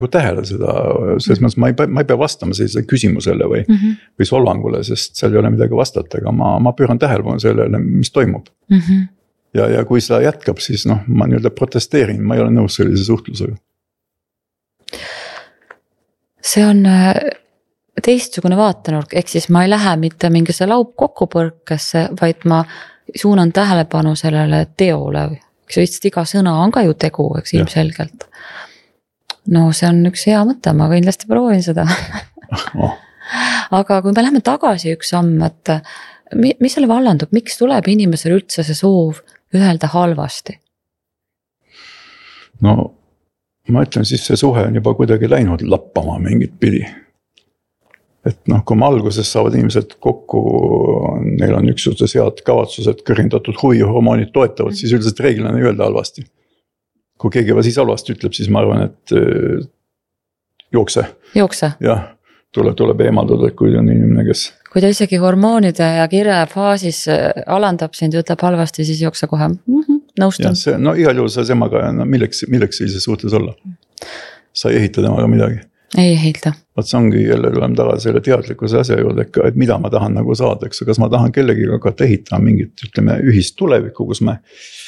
tähele seda, selles mõttes ma ei pea vastama sellisele küsimusele või solvangule, sest seal ei ole midagi vastata, aga ma pööran tähelepanu sellele, mis toimub. Ja kui seda jätkab, siis ma nii-öelda protesteerin, ma ei ole nõus sellise suhtlusega. See on teistsugune vaatenurk, ehk siis ma ei lähe mitte mingisse laupkokkupõrkesse, vaid ma suunan tähelepanu sellele teole. Eks vist iga sõna on ka ju tegu, eks ilmselgelt. No see on üks hea mõte, ma kindlasti proovin seda. Aga kui me läheme tagasi üks samm, et mis selle vallandub, miks tuleb inimesel üldse see soov öelda halvasti? No ma ütlen siis, see suhe on juba kuidagi läinud lappama mingit pidi. Et kui ma alguses saavad inimesed kokku, neil on üksustes head kavatsused, kõrindatud huvihormoonid toetavad, siis üldiselt reeglina ei öelda halvasti. Kui keegi juba siis halvasti ütleb, siis ma arvan, et jookse. Jah, tuleb eemaldada, kui on inimene, kes... Kui ta isegi hormoonide ja kirja faasis alandab sind ja ütleb halvasti, siis jookse kohe nõustun. No igal juhul sa temaga, milleks sellises suhtes olla? Sa ei ehita temaga midagi. Ei ehita. Vaat see ongi jälle tuleme tagasi selle teadlikkuse asja juurde, et mida ma tahan nagu saada, eks, kas ma tahan kellegiga hakata ehitama mingit, ütleme, ühist tulevikku, kus me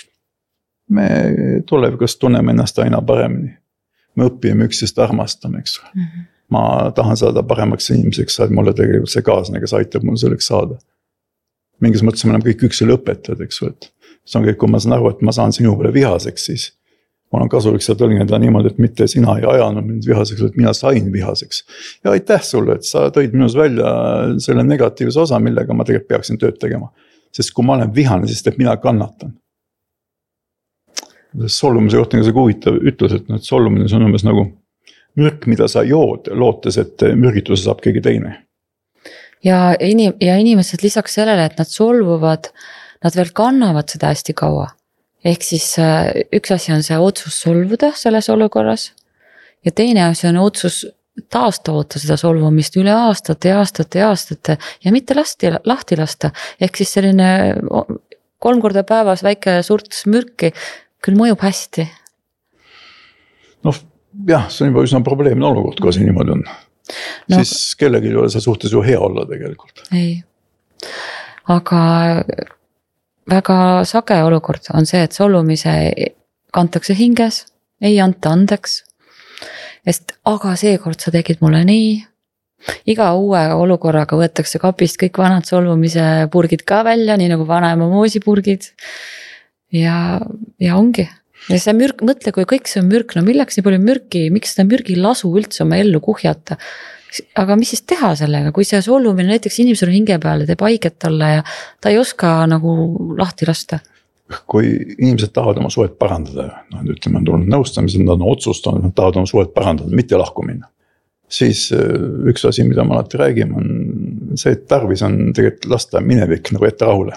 tulevikus tunneme ennast aina paremini. Me õpime üksteist armastama, eks. Ma tahan saada paremaks inimeseks, saad mulle tegelikult see kaaslane, kes aitab mul selleks saada. Mingis mõttes me oleme kõik üksele õpetajad, eks. See on kõik, kui ma saan aru, et ma saan sinu peale vihaseks, siis mul on kasulik seda tõlgendada niimoodi, et mitte sina ei ajanud mind vihaseks, et mina sain vihaseks. Ja aitäh sulle, et sa tõid minus välja selle negatiivse osa, millega ma tegelikult peaksin tööd tegema. Sest kui ma olen vihane, siis teeb mina kannatan. Solvumise kohta on see huvitav ütlus, et solvumine on umbes nagu mürk, mida sa jood, lootes, et mürgituse saab keegi teine. Ja inimesed lisaks sellele, et nad solvuvad, nad veel kannavad seda hästi kaua. Ehk siis üks asi on see otsus solvuda selles olukorras ja teine asi on otsus taastoota seda solvumist üle aastate ja mitte lahti lasta. Ehk siis selline 3 korda päevas väike surts mürki küll mõjub hästi. Jah, see on juba üsna probleemne olukord, kui see niimoodi on. Siis kellegi ei ole see suhtes ju hea olla tegelikult. Ei, aga... Väga sage olukord on see, et solvumise kantakse hinges, ei anta andeks. Aga seekord sa tegid mulle nii. Iga uue olukorraga võetakse kapist kõik vanad solvumise purgid ka välja, nii nagu vanaema moosipurgid. Ja ongi. Ja see mürk, mõtle, kui kõik see on mürk, no milleks nii palju mürki, miks seda mürgi lasu üldse oma ellu kuhjata? Aga mis siis teha sellega, kui see solvumine näiteks inimesel on hinge peale, teeb haiget talle ja ta ei oska nagu lahti lasta? Kui inimesed tahavad oma suhet parandada, ütleme, on tulnud nõustamised, nad on otsustanud, nad tahavad oma suhet parandada, mitte lahku minna. Siis üks asi, mida ma alati räägime, on see, et tarvis on tegelikult lasta minevik nagu ette rahule.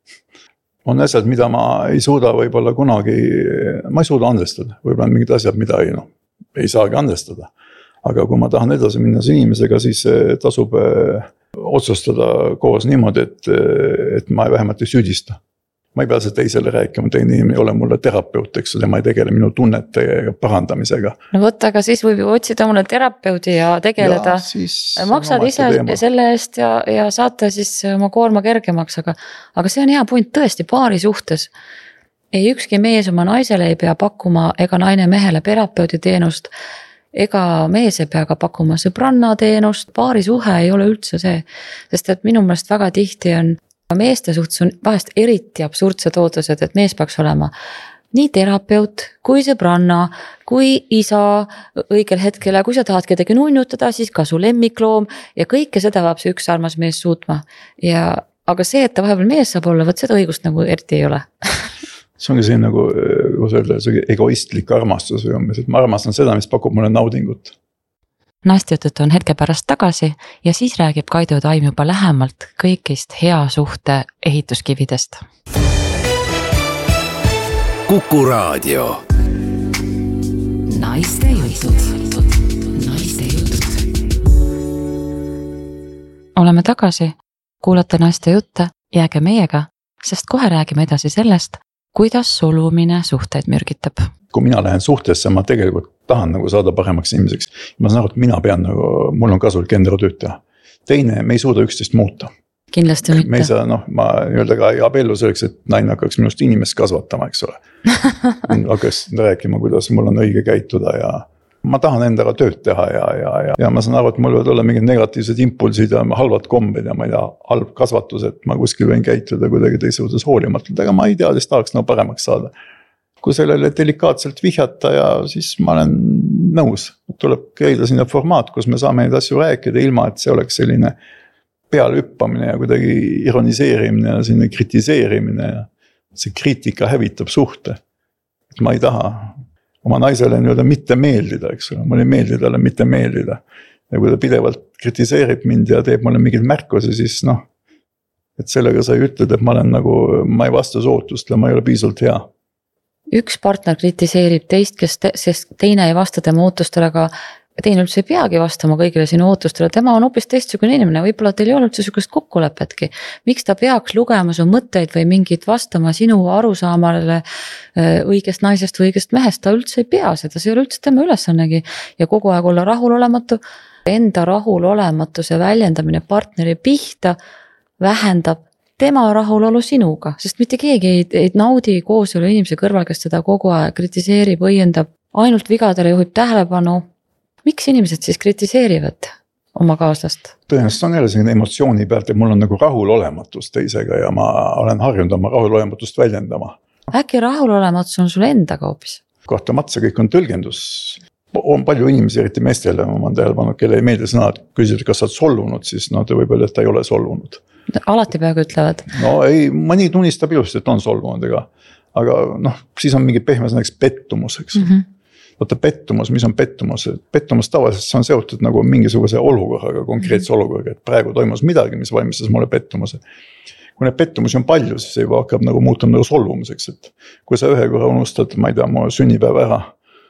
On asjad, mida ma ei suuda võib-olla kunagi, ma ei suuda andestada, võib-olla on mingid asjad, mida ei saagi andestada. Aga kui ma tahan edasi minna see inimesega, siis tasub otsustada koos niimoodi, et ma vähemalt ei süüdista. Ma ei pea see teisele rääkima, teine inimene ei ole mulle terapeut, eks ma ei tegele minu tunnete parandamisega. No võtta, aga siis võib ju otsida mulle terapeudi ja tegeleda. Maksad ise selle eest ja saate siis oma koorma kergemaks, aga see on hea point tõesti paari suhtes. Ei ükski mees oma naisele ei pea pakkuma ega naine mehele terapeudi teenust, ega mees ei pea ka pakkuma sõbranna teenust, paari suhe ei ole üldse see, sest et minu meelest väga tihti on meeste suhtes on vahest eriti absurdsed ootused, et mees peaks olema nii terapeut, kui sõbranna, kui isa õigel hetkel ja kui sa tahad kedagi nunnutada, siis ka su lemmikloom ja kõike seda peab see üks armas mees suutma. Aga see, et ta vahepeal mees saab olla, võt seda õigust nagu eriti ei ole. See ongi see nagu, kus öelda, see egoistlik armastus või umbes, et ma armastan seda, mis pakub mulle naudingut. Naistejutut on hetke pärast tagasi ja siis räägib Kaido Taim juba lähemalt kõigist hea suhte ehituskividest. Kuku Raadio. Naistejutud. Oleme tagasi, kuulate naiste jutte, jääge meiega, sest kohe räägime edasi sellest, kuidas solvumine suhteid mürgitab. Kui mina lähen suhtesse, ma tegelikult tahan nagu saada paremaks inimeseks. Ma saan aru, et mina pean nagu, mul on kasulik endaga tööd teha. Teine, me ei suuda üksteist muuta. Kindlasti mitte. Me ei saa, ma öelda ka ei abiellu selleks, et naine hakkaks minust inimest kasvatama, eks ole. Hakkas rääkima, kuidas mul on õige käituda ja ma tahan endaga tööd teha ja ma saan aru, et mul võivad olla mingid negatiivsed impulsid ja halvad kombed ja ma ei tea, halb kasvatus, et ma kuskil võin käituda kuidagi teise suhtes hoolimatult, aga ma ideaalis tahaks nagu paremaks saada. Kui sellele delikaatselt vihjata ja siis ma olen nõus, tuleb leida sinna formaat, kus me saame neid asju rääkida ilma, et see oleks selline pealhüppamine ja kuidagi ironiseerimine ja selline kritiseerimine ja see kriitika hävitab suhte. Et ma ei taha oma naisele nii-öelda mitte meeldida, eks ole, mulle ei meeldi talle mitte meeldida. Ja kui ta pidevalt kritiseerib mind ja teeb mulle mingid märkusi, siis et sellega sa ei ütled, et ma olen nagu, ma ei vasta su ootustele, ma ei ole piisavalt hea. Üks partner kritiseerib teist, sest teine ei vasta tema ootustele, aga teine üldse ei peagi vastama kõigile sinu ootustele, tema on hoopis teistsugune inimene, võib-olla teil ei olnud sisugust kokkulepetki. Miks ta peaks lugema su mõtteid või mingid vastama sinu arusaamale õigest naisest või õigest mehest, ta üldse ei pea seda, see ei ole üldse tema ülesannegi ja kogu aeg olla rahulolematu. Enda rahulolematuse väljendamine partneri pihta vähendab tema rahulolu sinuga, sest mitte keegi ei naudi koos üle inimese kõrval, kes teda kogu aeg kritiseerib, õiendab, ainult vigadele juhib tähelepanu. Miks inimesed siis kritiseerivad oma kaaslast? Tõenäoliselt on jälle selline emotsiooni pealt, et mul on nagu rahulolematus teisega ja ma olen harjunud oma rahulolematust väljendama. Äkki rahulolematus on sul endaga hoopis? Kohtamatse kõik on tõlgendus. On palju inimesi, eriti meestele, ma olen tähelepanu, kelle ei meeldi sõna, et küsida, kas sa oled solvunud, siis te võib öelda, et ta ei ole solvunud. Alati peaaegu ütlevad. No ei, mõni tunnistab ilusti, et on solvunud, aga siis on mingi pehme sõnaks pettumuseks. Vaata pettumus, mis on pettumus? Pettumus tavaliselt see on seotud nagu mingisuguse olukorraga, konkreetse olukorraga, et praegu toimus midagi, mis valmistas mulle pettumuse. Kui need pettumusi on palju, siis see juba hakkab nagu muutuma nagu solvumiseks, et kui sa ühe korra unustad, ma ei tea, mu sünnipäev ära,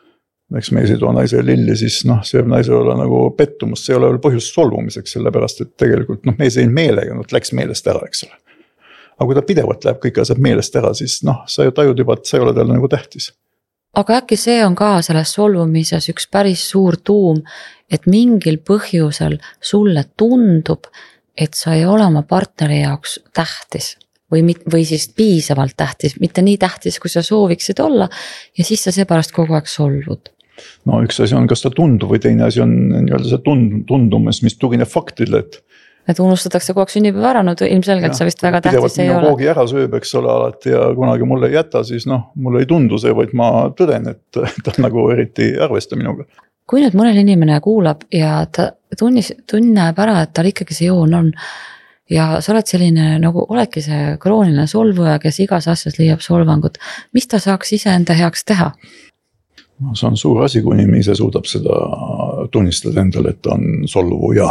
eks mees ei too naise lilli, siis see võib naisel olla nagu pettumus, see ei ole veel põhjus solvumiseks, sellepärast, et tegelikult mees ei meelega, läks meelest ära, eks ole. Aga kui ta pidevalt läheb kõik asjad meelest ära, siis sa ju tajud juba, et sa ei ole talle nagu tähtis. Aga äkki see on ka selles solvumises üks päris suur tuum, et mingil põhjusel sulle tundub, et sa ei ole oma partneri jaoks tähtis. Või siis piisavalt tähtis, mitte nii tähtis, kui sa sooviksid olla ja siis sa seepärast kogu aeg solvud. No üks asi on, kas ta tundub või teine asi on nii-öelda see tundumus, mis tugineb faktile, et unustatakse kogu aeg sünnipäev ära, ilmselgelt sa vist väga tähtis ei ole. Koogi ära sööb, eks ole alati ja kunagi mulle ei jäta, siis mulle ei tundu see, vaid ma tõden, et ta nagu eriti arvesta minuga. Kui nüüd mõnel inimene kuulab ja ta tunneb ära, et tal ikkagi see joon on ja sa oled selline, nagu oledki see krooniline solvuja, kes igas asjas leiab solvangut, mis ta saaks iseenda heaks teha? See on suur asi, kui inimene ise suudab seda tunnistada endale, et ta on solvuja.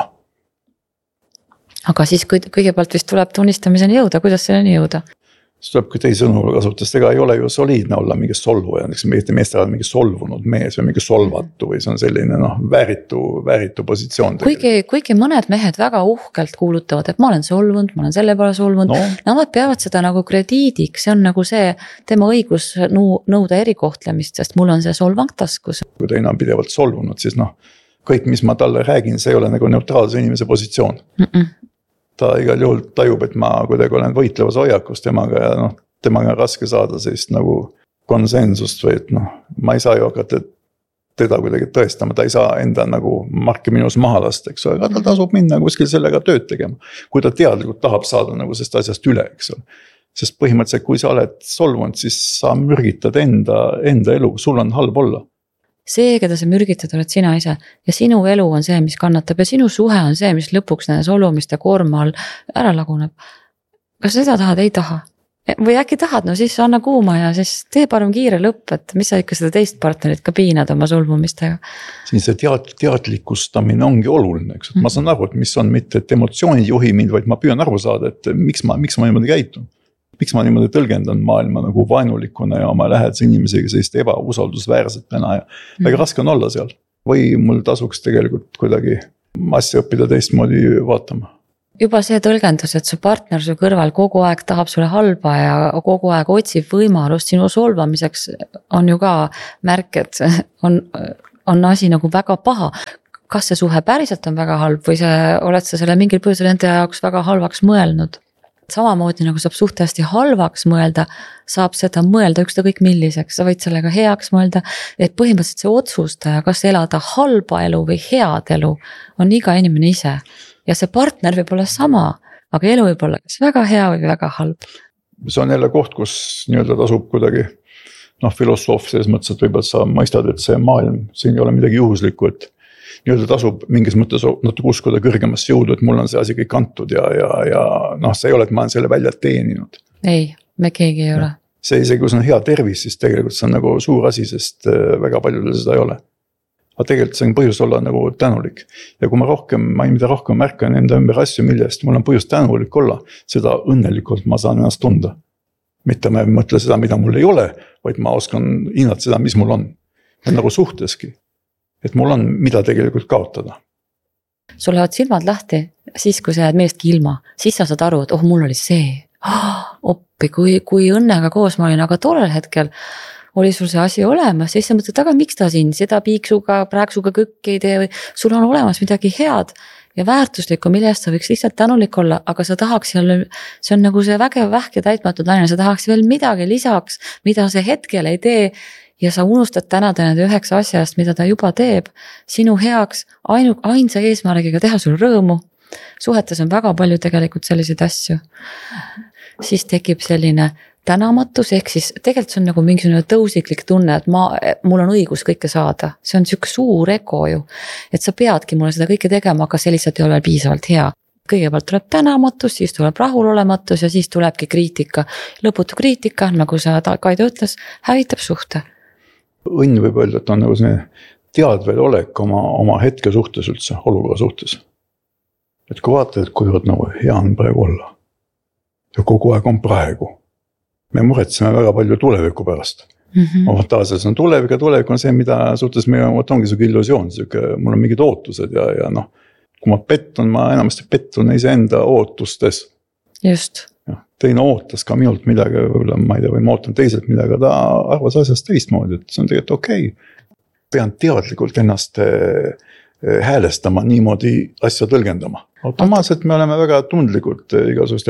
Aga siis kõigepealt vist tuleb tunnistamiseni jõuda, kuidas selleni jõuda? See tuleb kui teise sõnul kasutust, ega ei ole ju soliidne olla mingi solvuja, meestel on mingi solvunud mees või mingi solvatu või see on selline vääritu positsioon. Kuigi mõned mehed väga uhkelt kuulutavad, et ma olen solvunud, ma olen selle peale solvunud, nad peavad seda nagu krediidiks, see on nagu see tema õigus nõuda erikohtlemist, sest mul on see solvang taskus. Kui teine on pidevalt solvunud, siis kõik, mis ma talle räägin, see ei ole nagu neutraalse inimese positsioon. Ta igal juhul tajub, et ma kuidagi olen võitlevas hoiakus temaga ja temaga on raske saada sellist nagu konsensust või et ma ei saa ju hakata teda kuidagi tõestama, ta ei saa enda nagu marki minus maha lasta, eks ole, aga ta tasub minna kuskil sellega tööd tegema. Kui ta teadlikult tahab saada nagu sellest asjast üle, eks ole. Sest põhimõtteliselt, kui sa oled solvunud, siis sa mürgitad enda elu, sul on halb olla. See, keda sa mürgitad, oled sina ise ja sinu elu on see, mis kannatab ja sinu suhe on see, mis lõpuks nende solvumiste koorma all ära laguneb. Kas seda tahad, ei taha? Või äkki tahad, siis anna kuuma ja siis tee parem kiire lõpp, et mis sa ikka seda teist partnerit ka piinad oma solvumistega. Siin see teadlikustamine ongi oluline, eks. Ma saan aru, et mis on mitte, et emotsioonid juhi mind, vaid ma püüan aru saada, et miks ma niimoodi käitun. Miks ma niimoodi tõlgendan maailma nagu vaenulikuna ja oma lähedase inimesega sellist ebausaldusväärsetena ja väga raske on olla seal. Või mul tasuks tegelikult kuidagi asja õppida teistmoodi vaatama. Juba see tõlgendus, et su partner su kõrval kogu aeg tahab sulle halba ja kogu aeg otsib võimalust sinu solvamiseks on ju ka märk, et on asi nagu väga paha. Kas see suhe päriselt on väga halb või oled sa selle mingil põhjusel enda jaoks väga halvaks mõelnud? Samamoodi nagu saab suhte hästi halvaks mõelda, saab seda mõelda ükskõik milliseks, sa võid sellega heaks mõelda, et põhimõtteliselt see otsustaja, kas elada halba elu või head elu, on iga inimene ise. Ja see partner võib olla sama, aga elu võib olla kas väga hea või väga halb. See on jälle koht, kus nii-öelda tasub kuidagi filosoof selles mõttes, et võib-olla sa mõistad, et see maailm, siin ei ole midagi juhuslikku, et nii-öelda tasub mingis mõttes natuke uskuda kõrgemasse jõudu, et mul on see asi kõik antud ja see ei ole, et ma olen selle välja teeninud. Ei, me keegi ei ole. See isegi, kui see on hea tervis, siis tegelikult see on nagu suur asi, sest väga paljudel seda ei ole. Aga tegelikult see on põhjus olla nagu tänulik. Ja kui mida rohkem märkan enda ümber asju, millest mul on põhjus tänulik olla, seda õnnelikult ma saan ennast tunda. Mitte ma ei mõtle seda, mida mul ei ole, vaid ma oskan hinnata seda, mis mul on. Ja nagu suhteski. Et mul on mida tegelikult kaotada. Sul lähevad silmad lahti, siis kui sa jääd millestki ilma, siis sa saad aru, et mul oli see. Oppi, kui õnnega koos ma olin, aga tollel hetkel oli sul see asi olemas, siis sa mõtled, aga miks ta siin seda piiksuga, praaksuga kõkke ei tee või sul on olemas midagi head ja väärtuslikku, mille eest sa võiks lihtsalt tänulik olla, aga sa tahaks jälle, see on nagu see vägev vähk ja täitmatud naine, sa tahaks veel midagi lisaks, mida see hetkel ei tee. Ja sa unustad tänada nende 9 asjast, mida ta juba teeb, sinu heaks ainsa eesmärgiga teha sul rõõmu. Suhetes on väga palju tegelikult selliseid asju. Siis tekib selline tänamatus, ehk siis tegelikult see on nagu mingisugune tõusiklik tunne, et mul on õigus kõike saada. See on siuke suur ego ju, et sa peadki mulle seda kõike tegema, aga see lihtsalt ei ole piisavalt hea. Kõigepealt tuleb tänamatus, siis tuleb rahulolematus ja siis tulebki kriitika. Lõputu kriitika, nagu sa Kaido ütles, hävitab suhte. Õnn võib öelda, et on nagu see teadvel olek oma hetke suhtes üldse, olukorra suhtes. Et kui vaatad, et kuivõrd nagu hea on praegu olla. Ja kogu aeg on praegu. Me muretseme väga palju tuleviku pärast. Taas on tulevik ja tulevik on see, mida suhtes me ongi siuke illusioon, mul on mingid ootused ja kui ma pettun, ma enamasti pettun iseenda ootustes. Just. Teine ootas ka minult midagi, ma ei tea, või ma ootan teiselt midagi, ta arvas asjast teistmoodi, et see on tegelikult okei. Pean teadlikult ennast häälestama, niimoodi asja tõlgendama. Automaatselt me oleme väga tundlikud igasuguste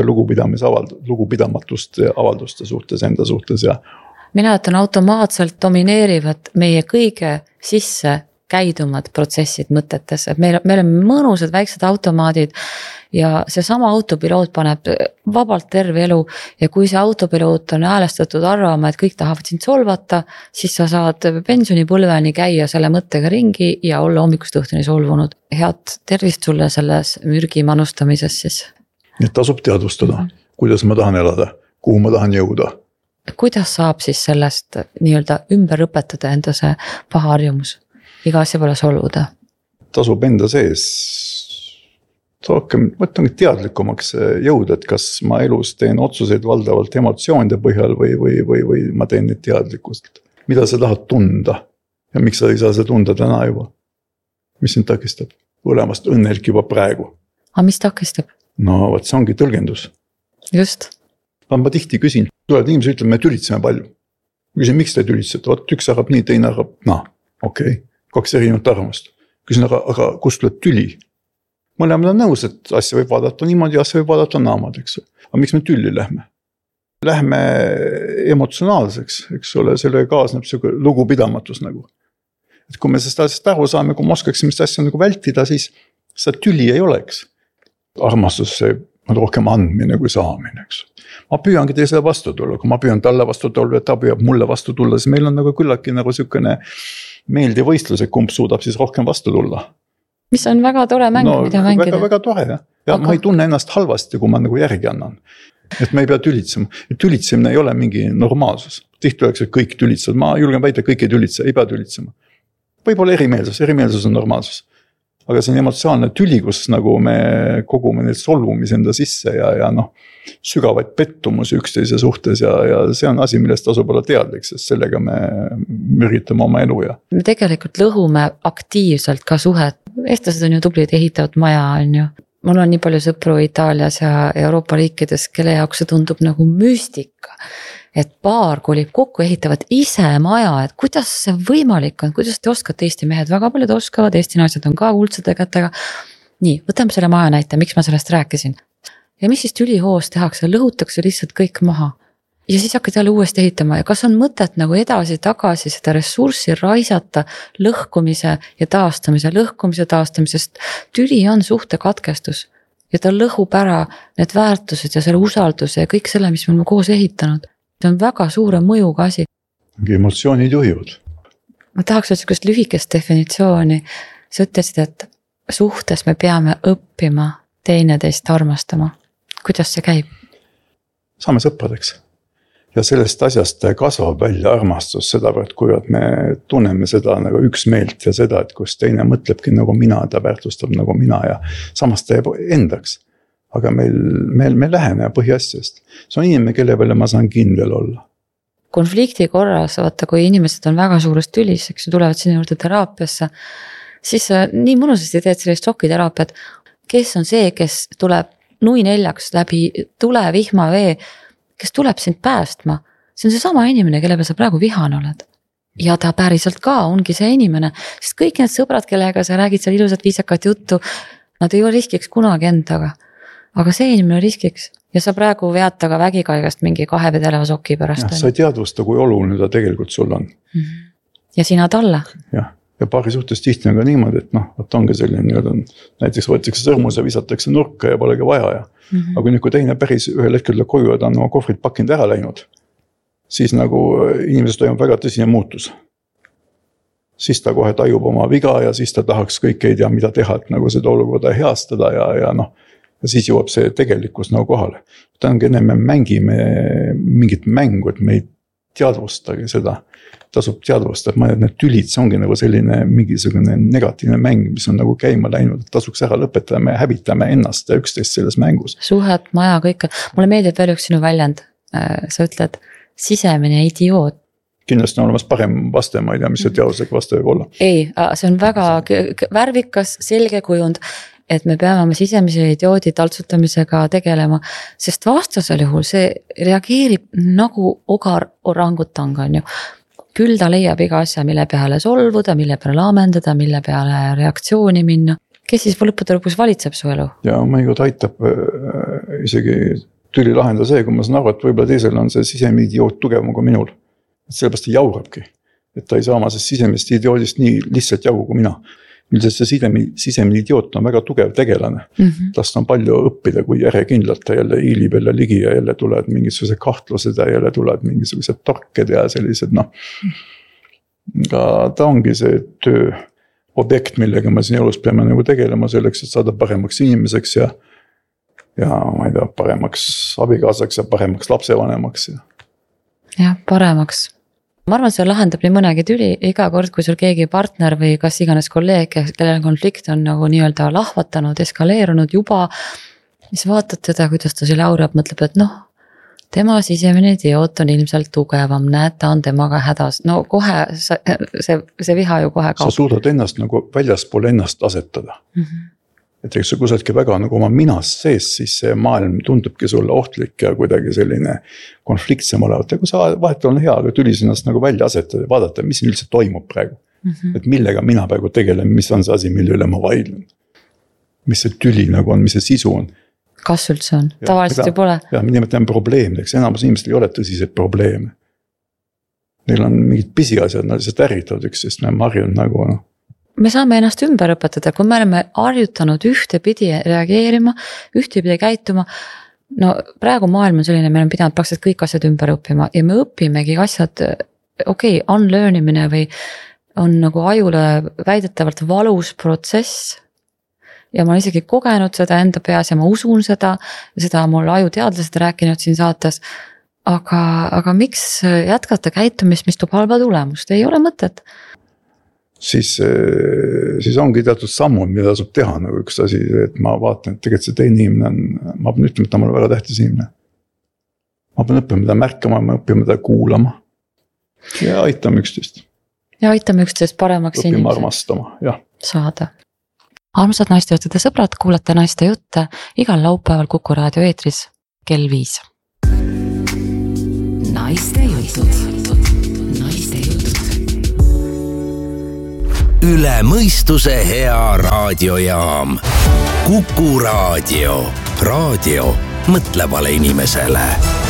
lugupidamatuste avalduste suhtes, enda suhtes. Ja mina ütlen automaatselt domineerivad meie kõige sisse käidumad protsessid mõtetes, et meil on mõnusad väiksed automaadid ja see sama autopiloot paneb vabalt terve elu ja kui see autopiloot on häälestatud arvama, et kõik tahavad sind solvata, siis sa saad pensionipõlveni käia selle mõttega ringi ja olla hommikust õhtuni solvunud. Head tervist sulle selles mürgi manustamises siis. Nii tasub teadvustada, kuidas ma tahan elada, kuhu ma tahan jõuda. Kuidas saab siis sellest nii-öelda ümber õpetada enda see paha harjumus? Iga asja pole solvuda. Tasub enda sees rohkem, võtangi teadlikumaks jõuda, et kas ma elus teen otsuseid valdavalt emotsioonide põhjal või ma teen neid teadlikkust. Mida sa tahad tunda ja miks sa ei saa seda tunda täna juba? Mis sind takistab? Olemast õnnelik juba praegu. Aga mis takistab? No võt, see ongi tõlgendus. Just. Ma tihti küsin, tulevad inimesed ütleb, me tülitseme palju. Küsin, miks te tülitsete? Üks arvab nii, teine arvab, okei. 2 erinevat arvamust. Küsin, aga kust tuleb tüli? Mõlemad on nõus, et asja võib vaadata niimoodi, asja võib vaadata naamad, eks. Aga miks me tülli lähme? Lähme emotsionaalseks, eks ole, sellega kaasneb selline lugupidamatus nagu. Et kui me seda asjast aru saame, kui me oskaksime seda asja nagu vältida, siis seda tüli ei oleks. Armastus on rohkem andmine kui saamine, eks. Ma püüangi teisele vastu tulla, kui ma püüan talle vastu tulla, ta püüab mulle vastu tulla, siis meil on nagu küllaki nagu selline meeldiv võistlus, et kumb suudab siis rohkem vastu tulla. Mis on väga tore mäng, mida mängida. Väga tore, jah. Ja ma ei tunne ennast halvasti, kui ma nagu järgi annan. Et me ei pea tülitsema. Tülitsemine ei ole mingi normaalsus. Tihti oleks, et kõik tülitsed. Ma julgen väita, kõik ei tülitse, ei pea tülitsema. Võib-olla erimeelsus on normaalsus. Aga see on emotsionaalne tüli, kus nagu me kogume neid solvumis enda sisse ja sügavaid pettumusi üksteise suhtes ja see on asi, millest tasub olla teadlik, sest sellega me üritame oma elu ja. Me tegelikult lõhume aktiivselt ka suhet. Eestlased on ju tublid, ehitavad maja, on ju. Mul on nii palju sõpru Itaalias ja Euroopa riikides, kelle jaoks see tundub nagu müstika. et paar kolib kokku, ehitavad ise maja, et kuidas see võimalik on, kuidas te oskate, Eesti mehed, väga paljud oskavad, Eesti naised on ka kuldsete kätega. Nii, võtame selle maja näite, miks ma sellest rääkisin. Ja mis siis tülihoos tehakse, lõhutakse lihtsalt kõik maha. Ja siis hakkad jälle uuesti ehitama ja kas on mõtet nagu edasi tagasi seda ressurssi raisata lõhkumise ja taastamisest. Tüli on suhte katkestus ja ta lõhub ära need väärtused ja selle usalduse ja kõik selle, mis me oleme koos ehitanud. See on väga suure mõjuga asi. Emotsioonid juhivad. Ma tahaks sellist lühikest definitsiooni. Sa ütlesid, et suhtes me peame õppima teineteist armastama. Kuidas see käib? Saame sõpradeks. Ja sellest asjast kasvab välja armastus sedavõrd, kui me tunneme seda nagu üksmeelt ja seda, et kus teine mõtlebki nagu mina, ta väärtustab nagu mina ja samas teeb endaks. Aga meil lähene põhiasjast. See on inimene, kelle peale ma saan kindel olla. Konflikti korras, vaata, kui inimesed on väga suurest tülis, eks ju, tulevad sinna juurde teraapiasse, siis nii mõnusasti teed sellist šokiteraapiat. Kes on see, kes tuleb nui neljaks läbi tule, vihma, vee, kes tuleb sind päästma? See on see sama inimene, kelle peal sa praegu vihane oled. Ja ta päriselt ka ongi see inimene, sest kõik need sõbrad, kellega sa räägid seal ilusat viisakat juttu, nad ei ole riskiks kunagi endaga. Aga see inimene riskiks ja sa praegu vead taga vägikaigast mingi 2 vedeleva soki pärast. Ja, sa ei teadvusta, kui oluline ta tegelikult sul on. Ja sina talle. Ja paari suhtes tihti on ka niimoodi, et võt ongi selline, näiteks võetakse sõrmus ja visatakse nurka ja polegi vaja. Aga kui teine päris ühel hetkel koju ja ta on oma kohvrit pakinud ära läinud, siis nagu inimesest toimub väga tõsine muutus. Siis ta kohe tajub oma viga ja siis ta tahaks kõike ei tea, mida teha, et nagu seda olukorda heastada ja siis jõuab see tegelikkus nagu kohale. Ta ongi enne me mängime mingit mängu, et me ei teadvustagi seda. Tasub teadvustada, et need tülid, see ongi nagu selline mingisugune negatiivne mäng, mis on nagu käima läinud, et tasuks ära lõpetada, me hävitame ennast ja üksteist selles mängus. Suhet, maja, kõik. Mulle meeldib veel üks sinu väljend. Sa ütled sisemine idioot. Kindlasti on olemas parem vaste, ma ei tea, mis see teadusega vaste võib olla. Ei, see on väga värvikas, selge kujund, et me peame oma sisemise idioodi taltsutamisega tegelema, sest vastasel juhul see reageerib nagu ogar orangutang on ju. Küll ta leiab iga asja, mille peale solvuda, mille peale laamendada, mille peale reaktsiooni minna. Kes siis lõppude lõpus valitseb su elu? Ja mõnikord aitab isegi tüli lahendada see, kui ma saan aru, et võib-olla teisel on see sisemine idioot tugevam kui minul. Sellepärast ta jaurabki, et ta ei saa oma sisemist idioodist nii lihtsalt jagu kui mina. Üldiselt see sisemine idioot on väga tugev tegelane. Tast on palju õppida, kui järjekindlalt ta jälle hiilib jälle ligi ja jälle tulevad mingisugused kahtlused ja jälle tulevad mingisugused torked ja sellised Aga ta ongi see töö objekt, millega me siin elus peame nagu tegelema selleks, et saada paremaks inimeseks ja ma ei tea, paremaks abikaasaks ja paremaks lapsevanemaks. Ja paremaks. Ma arvan, see lahendab nii mõnegi tüli iga kord, kui sul keegi partner või kas iganes kolleeg, kellel konflikt on nagu nii-öelda lahvatanud, eskaleerunud juba, siis vaatad teda, kuidas ta selle aurab, mõtleb, et tema sisemine idioot on ilmselt tugevam, näed, ta on temaga hädas. No kohe see viha ju kohe kaob. Sa suudad ennast nagu väljaspool ennast asetada. Et eks sa kusadki väga nagu oma minas sees, siis see maailm tundubki sulle ohtlik ja kuidagi selline konfliktsem olevat. Ja kui sa vahetul on hea, aga tülis ennast nagu välja asetada ja vaadata, mis üldse toimub praegu. Et millega mina praegu tegelen, mis on see asi, mille üle ma vaidlen. Mis see tüli nagu on, mis see sisu on. Kas üldse on? Tavaliselt ju pole. Ja, me nimetame probleemideks, enamus inimestel ei ole tõsiseid probleeme. Neil on mingid pisiasjad, nad lihtsalt ärritavad üksteist, me harjunud nagu Me saame ennast ümber õpetada, kui me oleme harjutanud ühtepidi reageerima, ühtepidi käituma. No praegu maailm on selline, me oleme pidanud praktiliselt kõik asjad ümber õppima ja me õpimegi asjad, unlearnimine või on nagu ajule väidetavalt valus protsess. Ja ma olen isegi kogenud seda enda peas ja ma usun seda mul ajuteadlased rääkinud siin saates. Aga miks jätkata käitumist, mis toob halba tulemust? Ei ole mõtet. Siis ongi teatud sammud, mida tasub teha nagu üks asi, et ma vaatan, et tegelikult see teine inimene on, ma pean ütlema, et ta on väga tähtis inimene. Ma pean õppima mida märkama, ma õppima mida kuulama ja aitame üksteist. Ja aitame üksteist paremaks inimesed. Õppima armastama, jah. Saada. Armsad naistejuttude sõbrad, kuulate naiste jutte igal laupäeval Kuku raadio eetris kell 5. naiste jutud. Üle mõistuse hea raadiojaam. Kuku Raadio. Raadio mõtlevale inimesele.